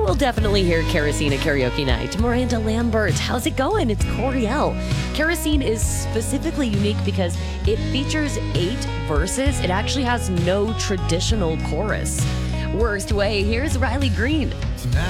will definitely hear Kerosene at karaoke night. Miranda Lambert, how's it going? It's Coriel. Kerosene is specifically unique because it features 8 verses. It actually has no traditional chorus. Worst way, here's Riley Green.